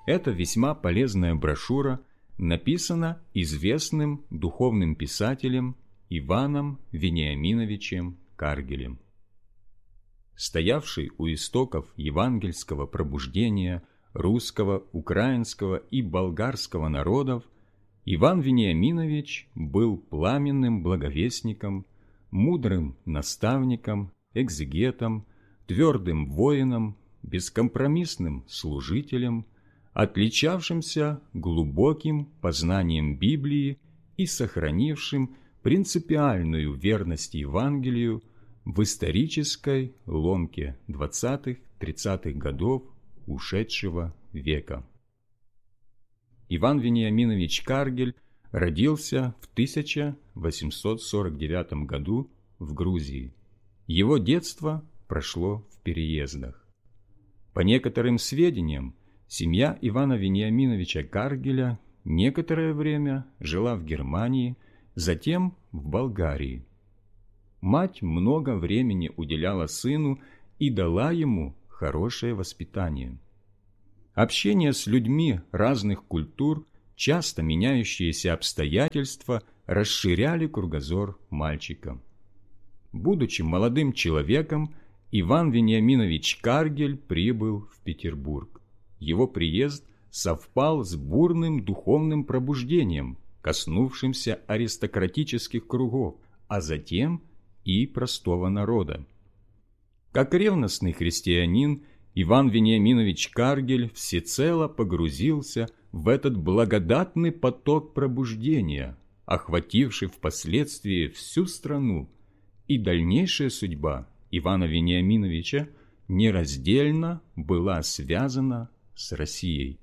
Эта весьма полезная брошюра написана известным духовным писателем Иваном Вениаминовичем Каргелем. Стоявший у истоков евангельского пробуждения русского, украинского и болгарского народов, Иван Вениаминович был пламенным благовестником, мудрым наставником, экзегетом, твердым воином, бескомпромиссным служителем, отличавшимся глубоким познанием Библии и сохранившим принципиальную верность Евангелию в исторической ломке 20-30-х годов ушедшего века. Иван Вениаминович Каргель родился в 1849 году в Грузии. Его детство прошло в переездах. По некоторым сведениям, семья Ивана Вениаминовича Каргеля некоторое время жила в Германии, затем в Болгарии. Мать много времени уделяла сыну и дала ему хорошее воспитание. Общение с людьми разных культур, часто меняющиеся обстоятельства расширяли кругозор мальчика. Будучи молодым человеком, Иван Вениаминович Каргель прибыл в Петербург. Его приезд совпал с бурным духовным пробуждением, коснувшимся аристократических кругов, а затем и простого народа. Как ревностный христианин, Иван Вениаминович Каргель всецело погрузился в этот благодатный поток пробуждения, охвативший впоследствии всю страну, и дальнейшая судьба Ивана Вениаминовича нераздельно была связана с Россией.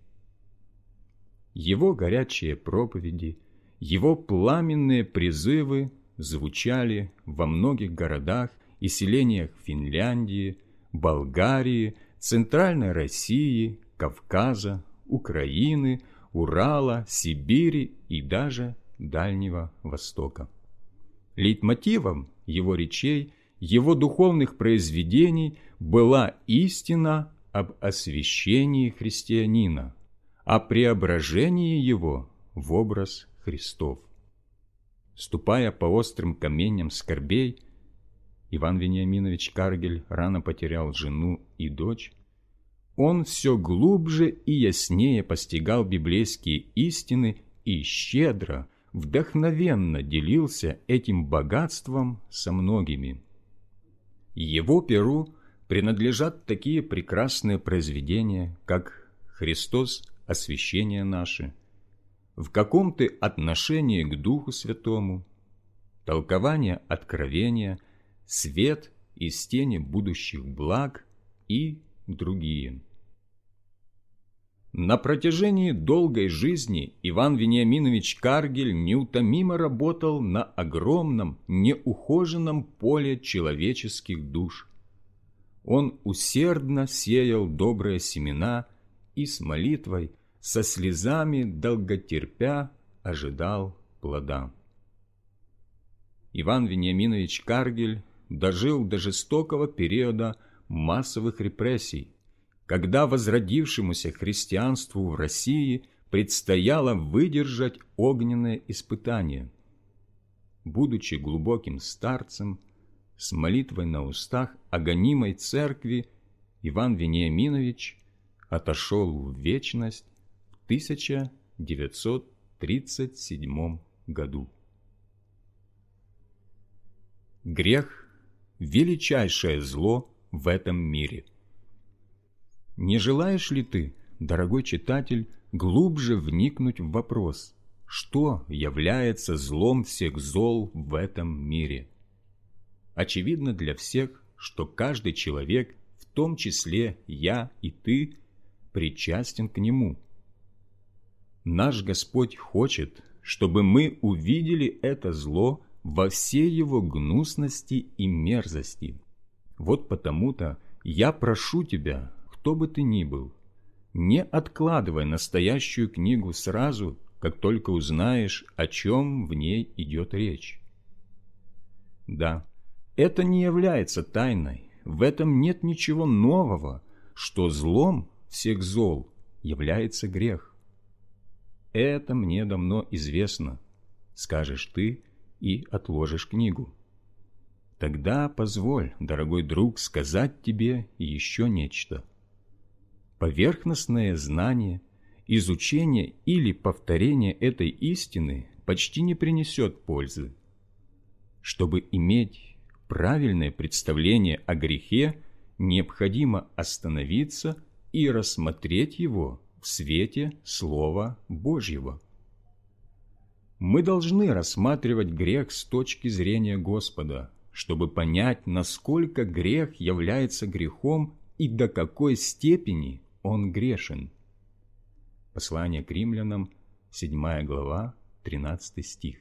Его горячие проповеди, его пламенные призывы звучали во многих городах и селениях Финляндии, Болгарии, Центральной России, Кавказа, Украины, Урала, Сибири и даже Дальнего Востока. Лейтмотивом его речей, его духовных произведений была истина об освящении христианина, о преображении его в образ Христов. Ступая по острым каменям скорбей, Иван Вениаминович Каргель рано потерял жену и дочь. Он все глубже и яснее постигал библейские истины и щедро, вдохновенно делился этим богатством со многими. Его перу принадлежат такие прекрасные произведения, как «Христос, освящение наше», «В каком ты отношении к Духу Святому», «Толкование Откровения», «Свет из тени будущих благ» и другие. На протяжении долгой жизни Иван Вениаминович Каргель неутомимо работал на огромном, неухоженном поле человеческих душ. Он усердно сеял добрые семена и с молитвой, со слезами долготерпя ожидал плода. Иван Вениаминович Каргель дожил до жестокого периода массовых репрессий, когда возродившемуся христианству в России предстояло выдержать огненное испытание. Будучи глубоким старцем, с молитвой на устах о гонимой церкви, Иван Вениаминович отошел в вечность в 1937 году. Грех – величайшее зло в этом мире. Не желаешь ли ты, дорогой читатель, глубже вникнуть в вопрос, что является злом всех зол в этом мире? Очевидно для всех, что каждый человек, в том числе я и ты, причастен к нему. Наш Господь хочет, чтобы мы увидели это зло во всей его гнусности и мерзости. Вот потому-то я прошу тебя, кто бы ты ни был, не откладывай настоящую книгу сразу, как только узнаешь, о чем в ней идет речь. Да, это не является тайной, в этом нет ничего нового, что злом всех зол является грех. Это мне давно известно, скажешь ты и отложишь книгу. Тогда позволь, дорогой друг, сказать тебе еще нечто. Поверхностное знание, изучение или повторение этой истины почти не принесет пользы. Чтобы иметь правильное представление о грехе, необходимо остановиться и рассмотреть его в свете Слова Божьего. Мы должны рассматривать грех с точки зрения Господа, чтобы понять, насколько грех является грехом и до какой степени он грешен. Послание к Римлянам, 7 глава, 13 стих.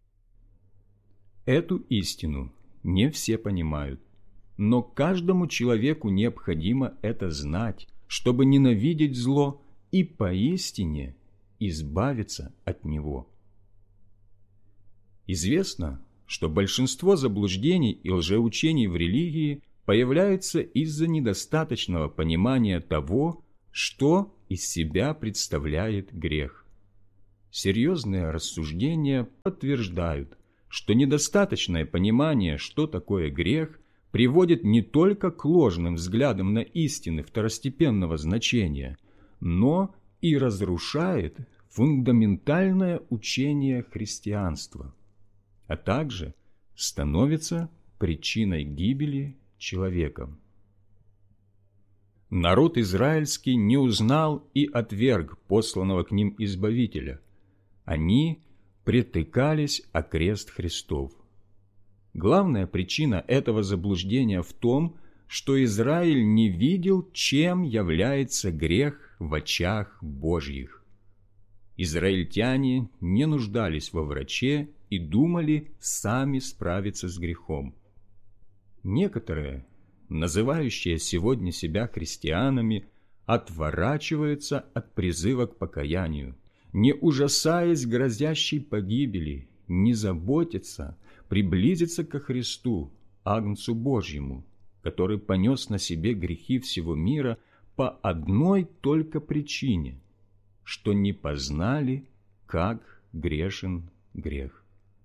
Эту истину не все понимают, но каждому человеку необходимо это знать, чтобы ненавидеть зло и поистине избавиться от него. Известно, что большинство заблуждений и лжеучений в религии появляются из-за недостаточного понимания того, что из себя представляет грех. Серьезные рассуждения подтверждают, что недостаточное понимание, что такое грех, приводит не только к ложным взглядам на истины второстепенного значения, но и разрушает фундаментальное учение христианства, а также становится причиной гибели человека. Народ израильский не узнал и отверг посланного к ним Избавителя. Они притыкались о крест Христов. Главная причина этого заблуждения в том, что Израиль не видел, чем является грех в очах Божьих. Израильтяне не нуждались во враче и думали сами справиться с грехом. Некоторые, называющие сегодня себя христианами, отворачиваются от призыва к покаянию, не ужасаясь грозящей погибели, не заботятся приблизиться ко Христу, Агнцу Божьему, который понес на себе грехи всего мира по одной только причине, что не познали, как грешен грех.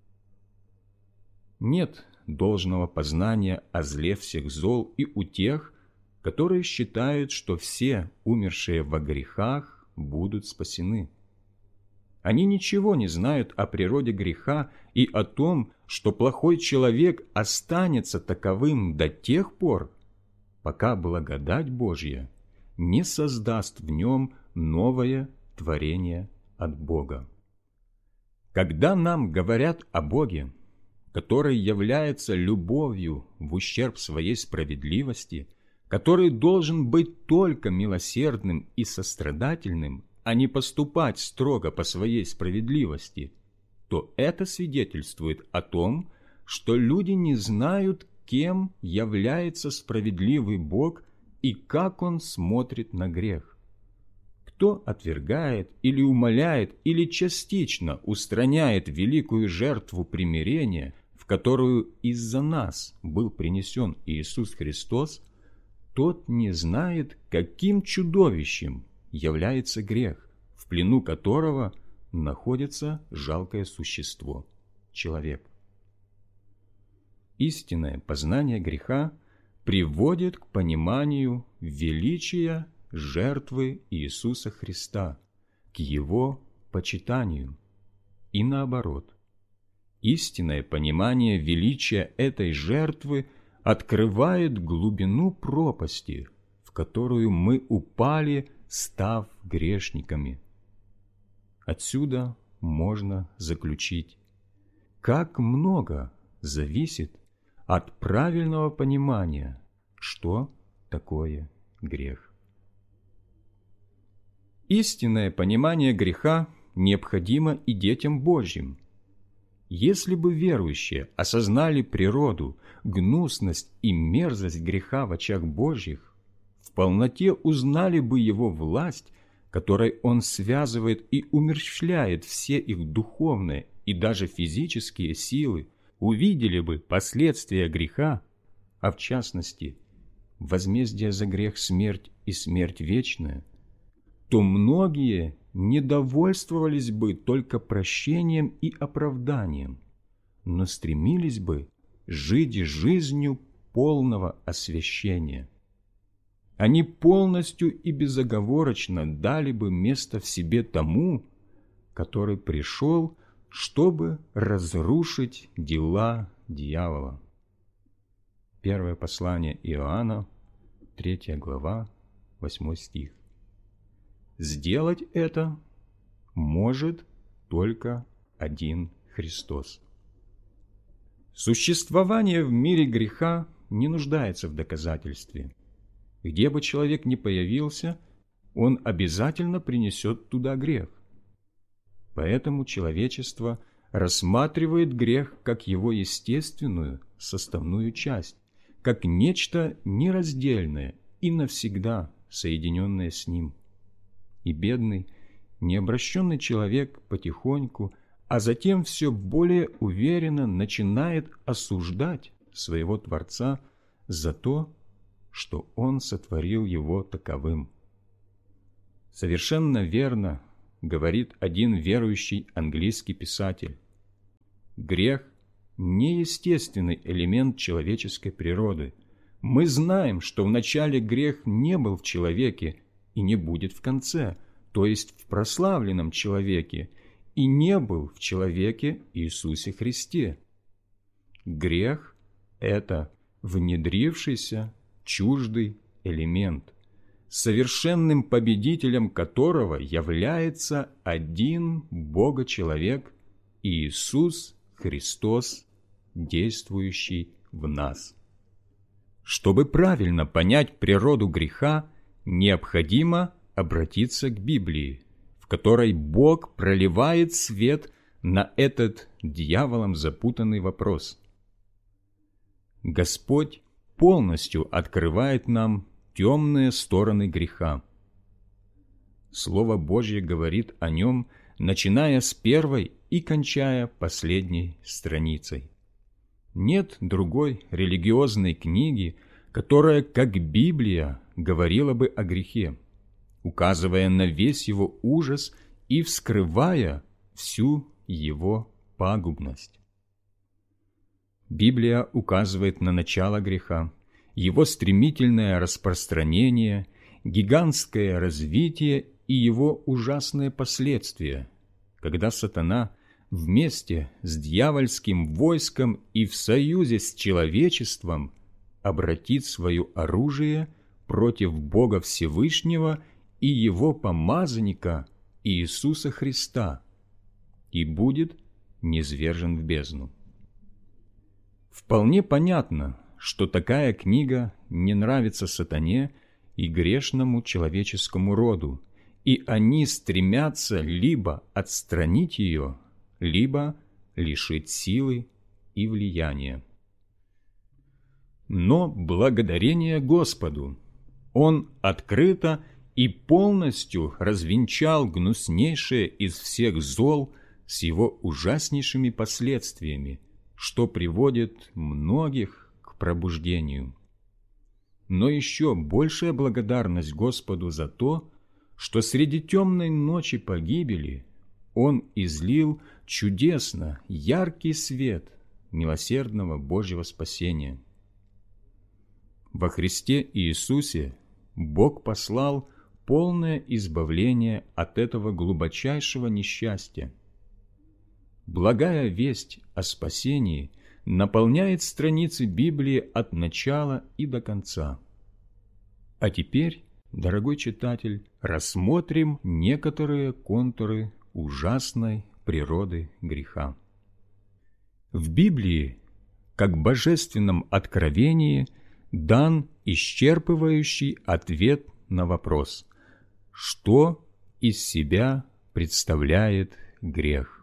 Нет должного познания о зле всех зол и у тех, которые считают, что все умершие во грехах будут спасены. Они ничего не знают о природе греха и о том, что плохой человек останется таковым до тех пор, пока благодать Божья не создаст в нем новое творение от Бога. Когда нам говорят о Боге, который является любовью в ущерб своей справедливости, который должен быть только милосердным и сострадательным, а не поступать строго по своей справедливости, то это свидетельствует о том, что люди не знают, кем является справедливый Бог и как Он смотрит на грех. Кто отвергает или умаляет или частично устраняет великую жертву примирения, в которую из-за нас был принесен Иисус Христос, тот не знает, каким чудовищем является грех, в плену которого находится жалкое существо – человек. Истинное познание греха приводит к пониманию величия жертвы Иисуса Христа, к Его почитанию. И наоборот, истинное понимание величия этой жертвы открывает глубину пропасти, в которую мы упали, став грешниками. Отсюда можно заключить, как много зависит от правильного понимания, что такое грех. Истинное понимание греха необходимо и детям Божьим. Если бы верующие осознали природу, гнусность и мерзость греха в очах Божьих, в полноте узнали бы его власть, которой он связывает и умерщвляет все их духовные и даже физические силы, увидели бы последствия греха, а в частности, возмездие за грех смерть и смерть вечная, то многие не довольствовались бы только прощением и оправданием, но стремились бы жить жизнью полного освящения. Они полностью и безоговорочно дали бы место в себе тому, который пришел, чтобы разрушить дела дьявола. Первое послание Иоанна, 3 глава, 8 стих. Сделать это может только один Христос. Существование в мире греха не нуждается в доказательстве. Где бы человек ни появился, он обязательно принесет туда грех. Поэтому человечество рассматривает грех как его естественную составную часть, как нечто нераздельное и навсегда соединенное с ним. И бедный, необращенный человек потихоньку, а затем все более уверенно начинает осуждать своего Творца за то, что Он сотворил его таковым. Совершенно верно говорит один верующий английский писатель: грех – неестественный элемент человеческой природы. Мы знаем, что вначале грех не был в человеке и не будет в конце, то есть в прославленном человеке, и не был в человеке Иисусе Христе. Грех – это внедрившийся, чуждый элемент, совершенным победителем которого является один Бога-человек Иисус Христос, действующий в нас. Чтобы правильно понять природу греха, необходимо обратиться к Библии, в которой Бог проливает свет на этот дьяволом запутанный вопрос. Господь полностью открывает нам темные стороны греха. Слово Божье говорит о нем, начиная с первой и кончая последней страницей. Нет другой религиозной книги, которая, как Библия, говорила бы о грехе, указывая на весь его ужас и вскрывая всю его пагубность. Библия указывает на начало греха, его стремительное распространение, гигантское развитие и его ужасные последствия, когда сатана вместе с дьявольским войском и в союзе с человечеством обратит свое оружие против Бога Всевышнего и Его помазанника Иисуса Христа и будет низвержен в бездну. Вполне понятно, что такая книга не нравится сатане и грешному человеческому роду, и они стремятся либо отстранить ее, либо лишить силы и влияния. Но благодарение Господу Он открыто и полностью развенчал гнуснейшее из всех зол с его ужаснейшими последствиями, что приводит многих к пробуждению. Но еще большая благодарность Господу за то, что среди темной ночи погибели Он излил чудесно яркий свет милосердного Божьего спасения. Во Христе Иисусе Бог послал полное избавление от этого глубочайшего несчастья. Благая весть о спасении наполняет страницы Библии от начала и до конца. А теперь, дорогой читатель, рассмотрим некоторые контуры ужасной природы греха. В Библии, как божественном откровении, дан исчерпывающий ответ на вопрос, что из себя представляет грех.